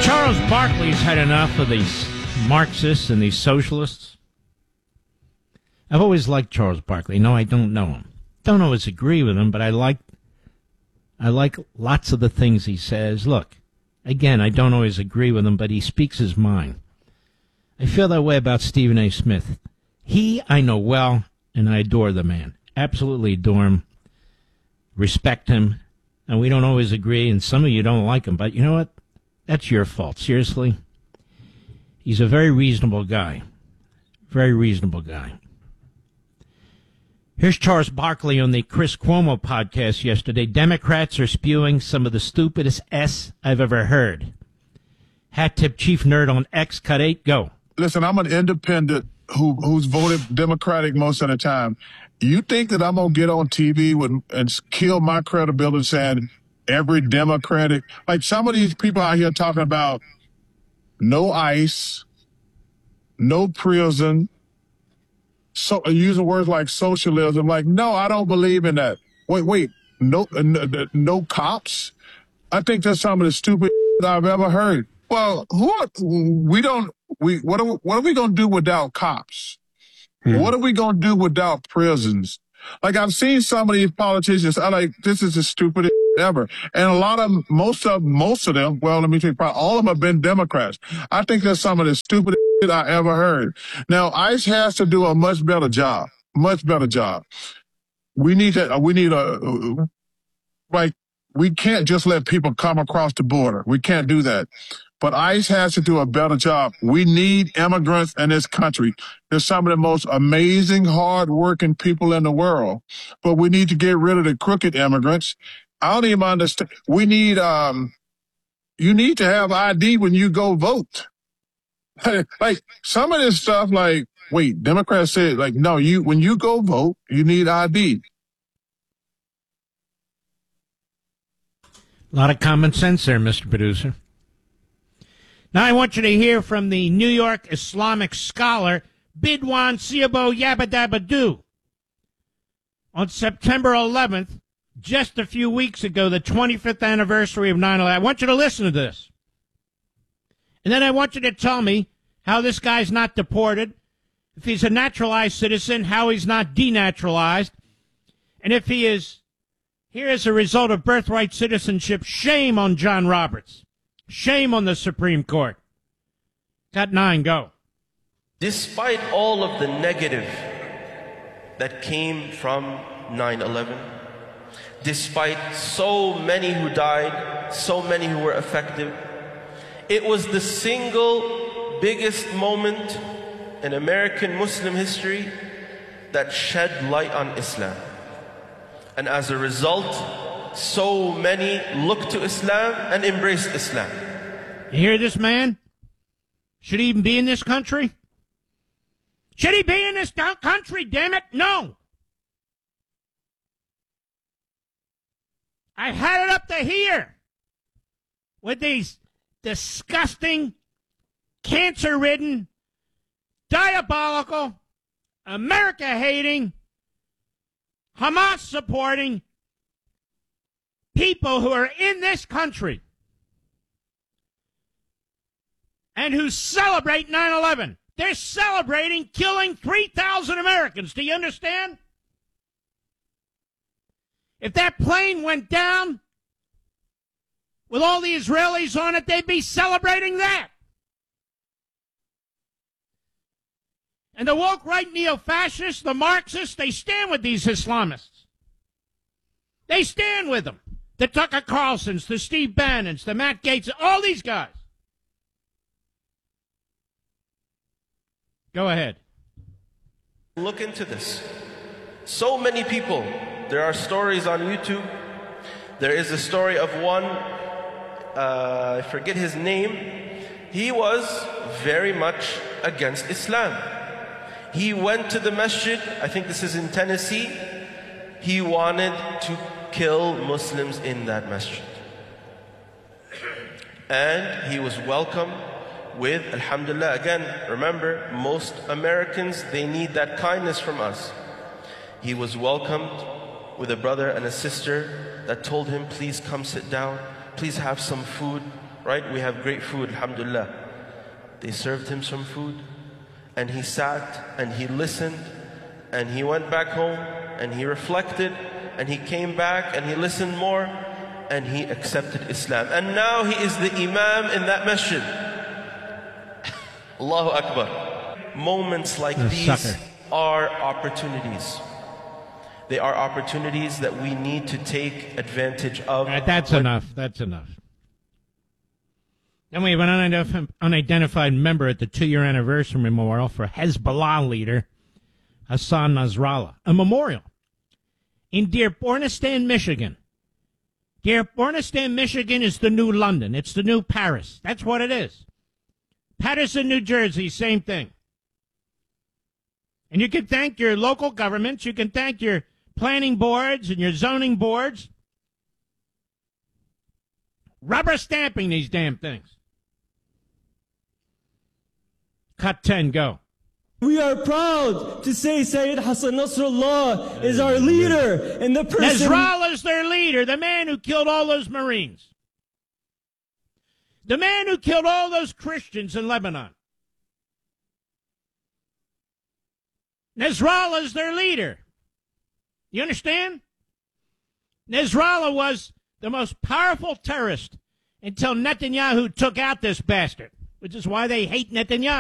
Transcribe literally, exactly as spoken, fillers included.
Charles Barkley's had enough of these Marxists and these socialists. I've always liked Charles Barkley. No, I don't know him. Don't always agree with him, but I like I like lots of the things he says. Look, again, I don't always agree with him, but he speaks his mind. I feel that way about Stephen A. Smith. He, I know well, and I adore the man. Absolutely adore him. Respect him. And we don't always agree, and some of you don't like him, but you know what? That's your fault. Seriously. He's a very reasonable guy. Very reasonable guy. Here's Charles Barkley on the Chris Cuomo podcast yesterday. Democrats are spewing some of the stupidest S I've ever heard. Hat tip chief nerd on X, cut eight, go. Listen, I'm an independent who who's voted Democratic most of the time. You think that I'm going to get on T V with, and kill my credibility saying every Democratic, like some of these people out here talking about no ICE, no prison, so using words like socialism. Like, no, I don't believe in that. Wait, wait, no, no, no cops? I think that's some of the stupid I've ever heard. Well, who are, we don't, we, what are, what are we going to do without cops? Hmm. What are we going to do without prisons? Like, I've seen some of these politicians, I like, this is the stupidest ever. And a lot of them, most of, most of them, well, let me tell you, probably all of them have been Democrats. I think that's some of the stupidest I ever heard. Now, ICE has to do a much better job, much better job. We need to, we need a, like, we can't just let people come across the border. We can't do that. But ICE has to do a better job. We need immigrants in this country. They're some of the most amazing, hard-working people in the world. But we need to get rid of the crooked immigrants. I don't even understand. We need, um, you need to have I D when you go vote. Like, some of this stuff, like, wait, Democrats said, like, no, you, when you go vote, you need I D. A lot of common sense there, Mister Producer. Now I want you to hear from the New York Islamic scholar Bidwan Siabo Yabadabadu. On September eleventh, just a few weeks ago, the twenty-fifth anniversary of nine eleven. I want you to listen to this. And then I want you to tell me how this guy's not deported, if he's a naturalized citizen, how he's not denaturalized, and if he is here as a result of birthright citizenship. Shame on John Roberts. Shame on the Supreme Court. Cut nine, go. Despite all of the negative that came from nine eleven, despite so many who died, so many who were affected, it was the single biggest moment in American Muslim history that shed light on Islam. And as a result, so many looked to Islam and embraced Islam. You hear this man? Should he even be in this country? Should he be in this country, damn it? No. I had it up to here with these disgusting, cancer-ridden, diabolical, America-hating, Hamas-supporting people who are in this country and who celebrate nine eleven. They're celebrating killing three thousand Americans. Do you understand? If that plane went down with all the Israelis on it, they'd be celebrating that. And the woke right neo-fascists, the Marxists, they stand with these Islamists. They stand with them. The Tucker Carlsons, the Steve Bannons, the Matt Gaetz, all these guys. Go ahead. Look into this. So many people. There are stories on YouTube. There is a story of one, uh, I forget his name. He was very much against Islam. He went to the masjid, I think this is in Tennessee. He wanted to kill Muslims in that masjid. And he was welcomed with, alhamdulillah, again, remember, most Americans, they need that kindness from us. He was welcomed with a brother and a sister that told him, please come sit down, please have some food, right? We have great food, alhamdulillah. They served him some food, and he sat and he listened, and he went back home and he reflected, and he came back and he listened more, and he accepted Islam. And now he is the imam in that masjid. Allahu Akbar. Moments like A these sucker. are opportunities. They are opportunities that we need to take advantage of. All right, that's enough. That's enough. Then we have an unidentif- unidentified member at the two-year anniversary memorial for Hezbollah leader Hassan Nasrallah. A memorial in Dearbornistan, Michigan. Dearbornistan, Michigan is the new London. It's the new Paris. That's what it is. Patterson, New Jersey, same thing. And you can thank your local governments. You can thank your planning boards and your zoning boards. Rubber stamping these damn things. Cut ten, go. We are proud to say Sayyid Hassan Nasrallah is our leader and the person... Nasrallah is their leader, the man who killed all those Marines. The man who killed all those Christians in Lebanon. Nasrallah is their leader. You understand? Nasrallah was the most powerful terrorist until Netanyahu took out this bastard, which is why they hate Netanyahu.